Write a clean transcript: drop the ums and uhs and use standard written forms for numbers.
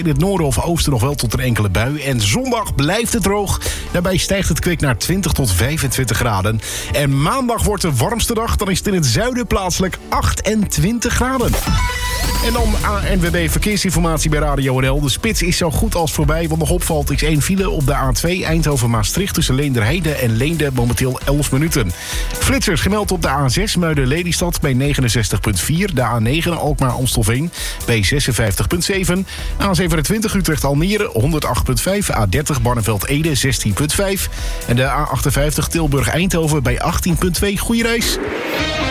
in het noorden of oosten nog wel tot een enkele bui. En zondag blijft het droog. Daarbij stijgt het kwik naar 20 tot 25 graden. En maandag wordt de warmste dag. Dan is het in het zuiden plaatselijk 28 graden. En dan ANWB Verkeersinformatie bij Radio NL. De spits is zo goed als voorbij. Wat nog opvalt is 1 file op de A2 Eindhoven-Maastricht... tussen Leenderheide en Leende, momenteel 11 minuten. Flitsers gemeld op de A6 Muiden-Lelystad bij 69,4. De A9 Alkmaar-Amstelveen bij 56,7. A27 Utrecht-Almere 108,5. A30 Barneveld-Ede 16,5. En de A58 Tilburg-Eindhoven bij 18,2. Goeie reis.